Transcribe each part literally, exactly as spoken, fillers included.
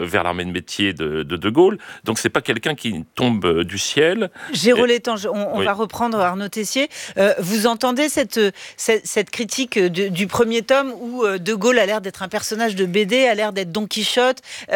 vers l'armée de métier de, de De Gaulle. Donc c'est pas quelqu'un qui tombe du ciel. Géraud Létange, on, on oui. va reprendre Arnaud Tessier. Euh, vous entendez cette, cette, cette critique de, du premier tome où De Gaulle a l'air d'être un personnage de B D, a l'air d'être Don Quichotte.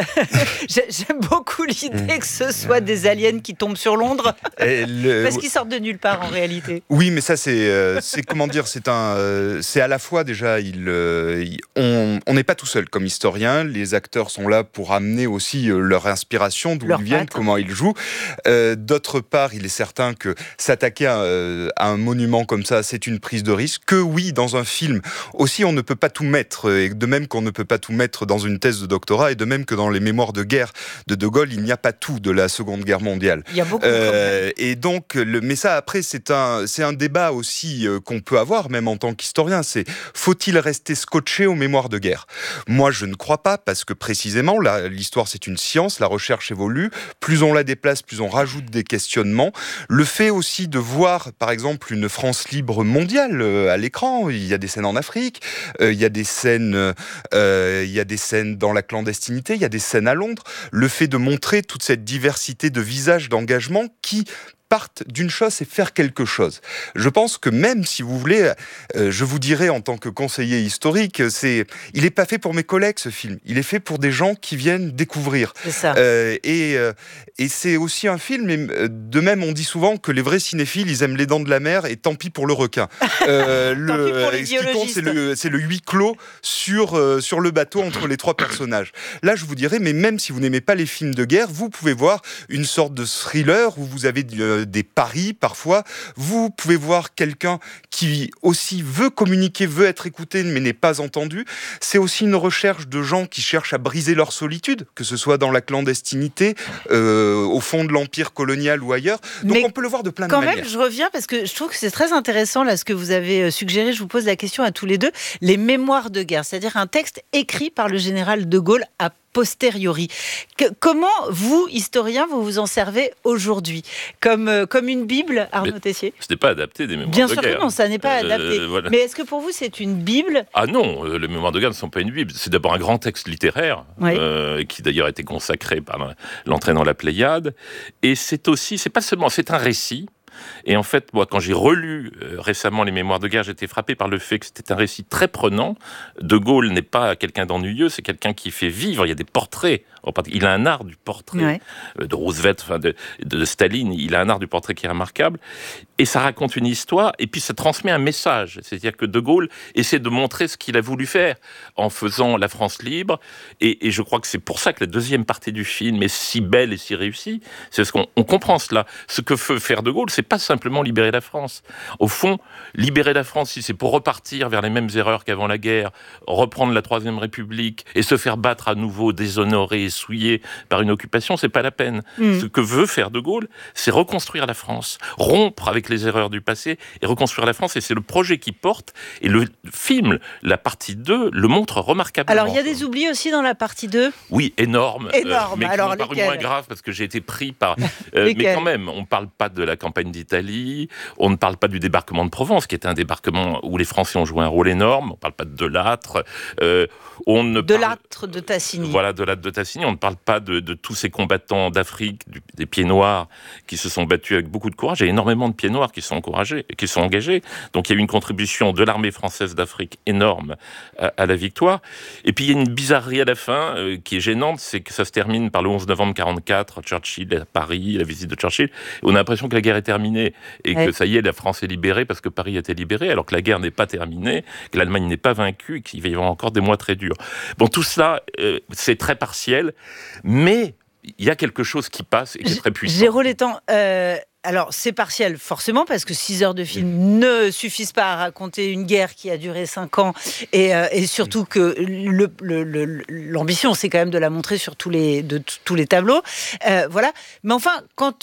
J'aime beaucoup l'idée que ce soit des aliens qui tombent sur Londres. Le... Parce qu'ils sortent de nulle part en réalité. Oui, mais ça c'est, euh, c'est comment dire, c'est un, euh, c'est à la fois déjà, il, euh, il, on n'est pas tout seul comme historien. Les acteurs sont là pour amener aussi euh, leur inspiration, d'où leur ils viennent, patte. Comment ils jouent. Euh, d'autre part, il est certain que s'attaquer à, euh, à un monument comme ça, c'est une prise de risque. Que oui, dans un film aussi, on ne peut pas tout mettre, et de même qu'on ne peut pas tout mettre dans une thèse de doctorat, et de même que dans les mémoires de guerre de De Gaulle, il n'y a pas tout de la Seconde Guerre mondiale. Il y a beaucoup. Euh, et donc, le, mais ça après, c'est un, c'est un débat aussi euh, qu'on peut avoir, même en tant qu'historien. C'est faut-il rester scotché aux mémoires de guerre ? Moi, je ne crois pas, parce que précisément, là, l'histoire c'est une science, la recherche évolue. Plus on la déplace, plus on rajoute des questionnements. Le fait aussi de voir, par exemple, une France libre mondiale euh, à l'écran. Il y a des scènes en Afrique, euh, il y a des scènes, euh, il y a des scènes dans la clandestinité, il y a des scènes à Londres. Le fait de montrer toute cette diversité de visages, d'engagement qui partent d'une chose, c'est faire quelque chose. Je pense que même si vous voulez, euh, je vous dirais en tant que conseiller historique, c'est, il n'est pas fait pour mes collègues ce film. Il est fait pour des gens qui viennent découvrir. C'est ça. Euh, et, euh, et c'est aussi un film, et de même on dit souvent que les vrais cinéphiles, ils aiment les dents de la mer et tant pis pour le requin. Euh, le, tant pis pour les ce qui compte, c'est le, c'est le huis clos sur, euh, sur le bateau entre les trois personnages. Là, je vous dirais, mais même si vous n'aimez pas les films de guerre, vous pouvez voir une sorte de thriller où vous avez euh, des paris parfois. Vous pouvez voir quelqu'un qui aussi veut communiquer, veut être écouté, mais n'est pas entendu. C'est aussi une recherche de gens qui cherchent à briser leur solitude, que ce soit dans la clandestinité, euh, au fond de l'empire colonial ou ailleurs. Donc mais on peut le voir de plein de manières. Quand même, je reviens parce que je trouve que c'est très intéressant là ce que vous avez suggéré. Je vous pose la question à tous les deux. Les mémoires de guerre, c'est-à-dire un texte écrit par le général de Gaulle à posteriori. Que, comment, vous, historien, vous vous en servez aujourd'hui ? Comme, euh, comme une Bible, Arnaud Tessier ? Ce n'est pas adapté des mémoires Bien de sûr guerre. Bien sûr que non, ça n'est pas euh, adapté. Voilà. Mais est-ce que pour vous, c'est une Bible ? Ah non, euh, les mémoires de guerre ne sont pas une Bible. C'est d'abord un grand texte littéraire, oui. euh, qui d'ailleurs a été consacré par l'entrée dans la Pléiade. Et c'est aussi, c'est pas seulement, c'est un récit. Et en fait, moi, quand j'ai relu euh, récemment les mémoires de guerre, j'étais frappé par le fait que c'était un récit très prenant. De Gaulle n'est pas quelqu'un d'ennuyeux, c'est quelqu'un qui fait vivre. Il y a des portraits. Il a un art du portrait ouais. euh, de Roosevelt, enfin de, de Staline. Il a un art du portrait qui est remarquable. Et ça raconte une histoire, et puis ça transmet un message. C'est-à-dire que De Gaulle essaie de montrer ce qu'il a voulu faire en faisant la France libre. Et, et je crois que c'est pour ça que la deuxième partie du film est si belle et si réussie. C'est parce qu'on on comprend cela. Ce que veut faire De Gaulle, c'est pas simplement libérer la France. Au fond, libérer la France, si c'est pour repartir vers les mêmes erreurs qu'avant la guerre, reprendre la Troisième République et se faire battre à nouveau, déshonoré et souillé par une occupation, c'est pas la peine. Mmh. Ce que veut faire De Gaulle, c'est reconstruire la France, rompre avec les erreurs du passé et reconstruire la France. Et c'est le projet qui porte. Et le film, la partie deux, le montre remarquablement. Alors, il y a des oublis aussi dans la partie deux ? Oui, énormes. Énorme. Euh, mais Alors, qui m'ont paru moins grave parce que j'ai été pris par... Euh, mais quand même, on parle pas de la campagne d'Italie, on ne parle pas du débarquement de Provence, qui était un débarquement où les Français ont joué un rôle énorme, on ne parle pas de Delattre, euh, on ne de parle... Lattre de Tassigny. Voilà, Delattre de Tassigny, on ne parle pas de, de tous ces combattants d'Afrique, du, des pieds noirs, qui se sont battus avec beaucoup de courage. Il y a énormément de pieds noirs qui sont encouragés, qui sont engagés. Donc il y a eu une contribution de l'armée française d'Afrique énorme à, à la victoire. Et puis il y a une bizarrerie à la fin, euh, qui est gênante, c'est que ça se termine par le onze novembre quarante-quatre, Churchill à Paris, la visite de Churchill. On a l'impression que la guerre est terminée et ouais. que ça y est, la France est libérée parce que Paris a été libéré, alors que la guerre n'est pas terminée, que l'Allemagne n'est pas vaincue et qu'il va y avoir encore des mois très durs. Bon, tout cela, euh, c'est très partiel, mais il y a quelque chose qui passe et qui est très puissant. Géraud Létange, euh, alors c'est partiel forcément parce que six heures de film mmh. ne suffisent pas à raconter une guerre qui a duré cinq ans et, euh, et surtout que le, le, le, l'ambition c'est quand même de la montrer sur tous les, de, tous les tableaux. Euh, voilà. Mais enfin, quand... Euh,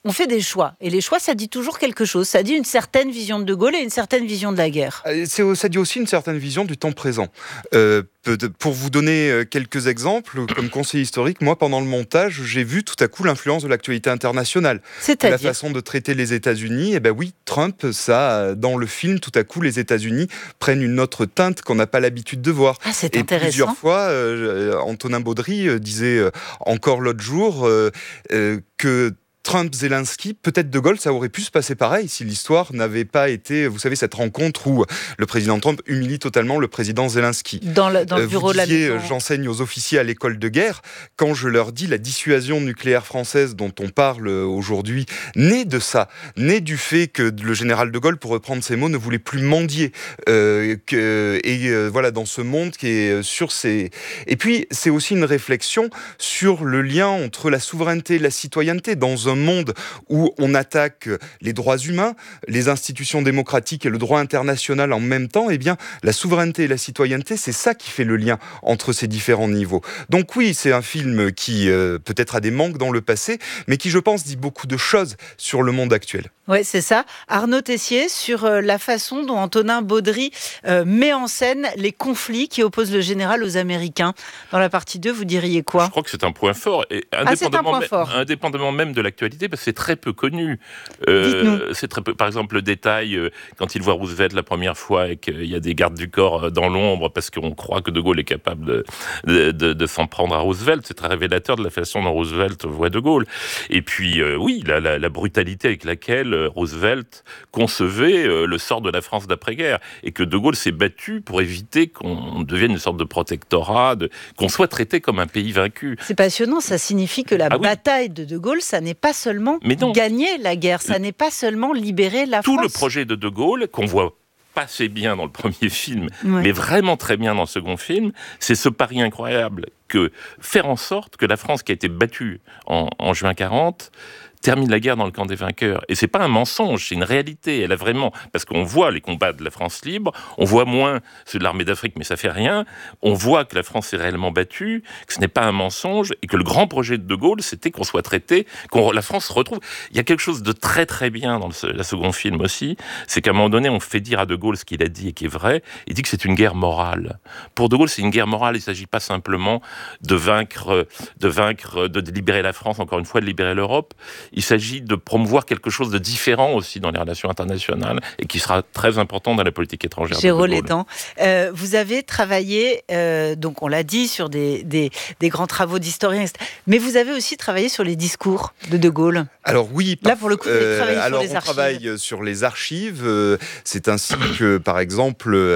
on fait des choix. Et les choix, ça dit toujours quelque chose. Ça dit une certaine vision de De Gaulle et une certaine vision de la guerre. C'est, ça dit aussi une certaine vision du temps présent. Euh, pour vous donner quelques exemples, comme conseiller historique, moi, pendant le montage, j'ai vu tout à coup l'influence de l'actualité internationale. C'est-à-dire la façon de traiter les États-Unis. Eh ben oui, Trump, ça, dans le film, tout à coup, les États-Unis prennent une autre teinte qu'on n'a pas l'habitude de voir. Ah, c'est et intéressant. Plusieurs fois, euh, Antonin Baudry euh, disait euh, encore l'autre jour euh, euh, que Trump-Zelensky, peut-être De Gaulle, ça aurait pu se passer pareil si l'histoire n'avait pas été, vous savez, cette rencontre où le président Trump humilie totalement le président Zelensky. Dans le, dans le bureau vous disiez, de la maison. J'enseigne aux officiers à l'école de guerre. Quand je leur dis la dissuasion nucléaire française dont on parle aujourd'hui, naît de ça, naît du fait que le général De Gaulle, pour reprendre ses mots, ne voulait plus mendier. Euh, que, et euh, voilà, dans ce monde qui est sur ses... Et puis, c'est aussi une réflexion sur le lien entre la souveraineté et la citoyenneté dans un monde où on attaque les droits humains, les institutions démocratiques et le droit international en même temps. Eh bien, la souveraineté et la citoyenneté, c'est ça qui fait le lien entre ces différents niveaux. Donc oui, c'est un film qui euh, peut-être a des manques dans le passé, mais qui, je pense, dit beaucoup de choses sur le monde actuel. Oui, c'est ça. Arnaud Tessier, sur euh, la façon dont Antonin Baudry euh, met en scène les conflits qui opposent le général aux Américains. Dans la partie deux, vous diriez quoi ? Je crois que c'est un point fort. Et indépendamment, ah, c'est un point fort. Même, indépendamment même de l'actualité, parce que c'est très peu connu. Euh, c'est très peu. Par exemple, le détail, euh, quand il voit Roosevelt la première fois et qu'il y a des gardes du corps dans l'ombre parce qu'on croit que De Gaulle est capable de, de, de, de s'en prendre à Roosevelt, c'est très révélateur de la façon dont Roosevelt voit De Gaulle. Et puis, euh, oui, la, la, la brutalité avec laquelle Roosevelt concevait euh, le sort de la France d'après-guerre et que De Gaulle s'est battu pour éviter qu'on devienne une sorte de protectorat, de, qu'on soit traité comme un pays vaincu. C'est passionnant, ça signifie que la ah, oui. bataille de De Gaulle, ça n'est pas seulement gagner la guerre, ça n'est pas seulement libérer la Tout France. Tout le projet de De Gaulle, qu'on voit pas assez bien dans le premier film, ouais. mais vraiment très bien dans le second film, c'est ce pari incroyable que faire en sorte que la France qui a été battue en, en juin quarante termine la guerre dans le camp des vainqueurs. Et c'est pas un mensonge, c'est une réalité. Elle a vraiment, parce qu'on voit les combats de la France libre, on voit moins ceux de l'armée d'Afrique, mais ça fait rien. On voit que la France est réellement battue, que ce n'est pas un mensonge, et que le grand projet de De Gaulle, c'était qu'on soit traité, qu'on la France se retrouve. Il y a quelque chose de très très bien dans le la second film aussi, c'est qu'à un moment donné, on fait dire à De Gaulle ce qu'il a dit et qui est vrai. Il dit que c'est une guerre morale. Pour De Gaulle, c'est une guerre morale. Il ne s'agit pas simplement de vaincre, de vaincre, de libérer la France, encore une fois, de libérer l'Europe. Il s'agit de promouvoir quelque chose de différent aussi dans les relations internationales et qui sera très important dans la politique étrangère. Géraud Létang, euh, vous avez travaillé, euh, donc on l'a dit, sur des, des, des grands travaux d'historiens, mais vous avez aussi travaillé sur les discours de De Gaulle. Alors oui, là pour le coup, vous avez travaillé euh, sur alors les on archives. travaille sur les archives. Euh, c'est ainsi que, par exemple, euh,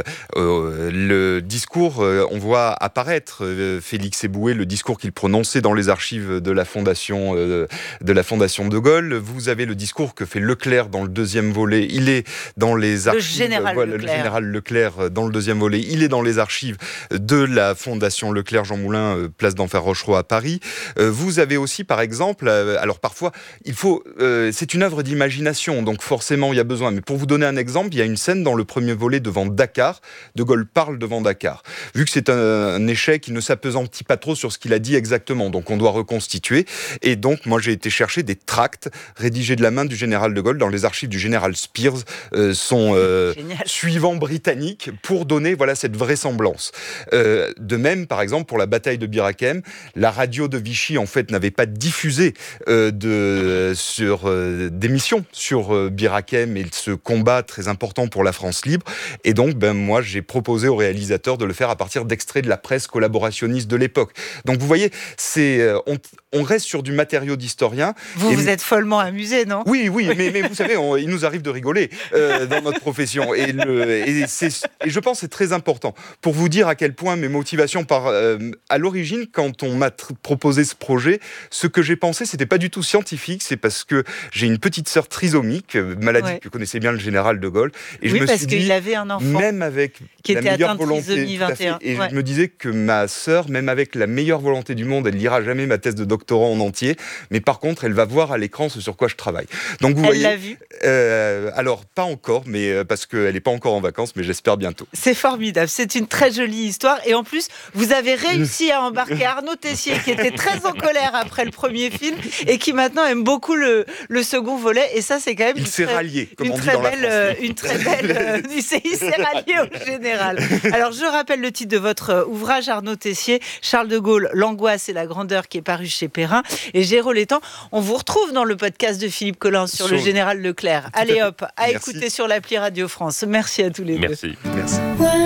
le discours, euh, on voit apparaître euh, Félix Éboué, le discours qu'il prononçait dans les archives de la Fondation euh, de la Fondation De Gaulle. Vous avez le discours que fait Leclerc dans le deuxième volet. Il est dans les archives. Le général, voilà, Leclerc. le général Leclerc dans le deuxième volet. Il est dans les archives de la Fondation Leclerc Jean Moulin, euh, place d'Enfer Rochereau à Paris. Euh, vous avez aussi, par exemple, euh, alors parfois, il faut, euh, c'est une œuvre d'imagination, donc forcément il y a besoin. Mais pour vous donner un exemple, il y a une scène dans le premier volet devant Dakar. De Gaulle parle devant Dakar. Vu que c'est un, un échec, il ne s'appesantit pas trop sur ce qu'il a dit exactement. Donc on doit reconstituer. Et donc moi j'ai été chercher des tracts rédigés de la main du général de Gaulle dans les archives du général Spears, euh, son euh, suivant britannique, pour donner voilà cette vraisemblance. Euh, de même, par exemple, pour la bataille de Bir Hakeim, la radio de Vichy en fait n'avait pas diffusé euh, de sur euh, d'émissions sur euh, Bir Hakeim et ce combat très important pour la France libre. Et donc, ben moi, j'ai proposé au réalisateur de le faire à partir d'extraits de la presse collaborationniste de l'époque. Donc, vous voyez, c'est euh, on, on reste sur du matériau d'historien. Vous et vous êtes follement amusé, non ? Oui, oui, mais, mais vous savez, on, il nous arrive de rigoler euh, dans notre profession. Et, le, et, c'est, et je pense que c'est très important pour vous dire à quel point mes motivations, par, euh, à l'origine, quand on m'a tr- proposé ce projet, ce que j'ai pensé, c'était pas du tout scientifique, c'est parce que j'ai une petite sœur trisomique, maladie ouais. que connaissait bien le général de Gaulle. Et oui, je me parce suis qu'il dit, avait un enfant même avec qui la était meilleure atteint de volonté, trisomie vingt et un. et ouais. je me disais que ma sœur, même avec avec la meilleure volonté du monde, elle lira jamais ma thèse de doctorat en entier, mais par contre, elle va voir à l'écran ce sur quoi je travaille. Donc vous elle voyez, l'a vu euh, alors pas encore, mais euh, parce qu'elle n'est pas encore en vacances, mais j'espère bientôt. C'est formidable, c'est une très jolie histoire. Et en plus, vous avez réussi à embarquer Arnaud Tessier, qui était très en colère après le premier film et qui maintenant aime beaucoup le, le second volet. Et ça, c'est quand même il une s'est très, rallié, comme une on dit très dans belle, la euh, France. une très belle. Euh, il s'est il s'est rallié au général. Alors, je rappelle le titre de votre euh, ouvrage, Arnaud Tessier, Charles de Gaulle, l'angoisse et la grandeur, qui est paru chez Perrin. Et Géraud Létang, on vous retrouve dans le podcast de Philippe Collin sur, sur le général Leclerc. Allez hop, à Merci. écouter sur l'appli Radio France. Merci à tous les Merci. deux. Merci.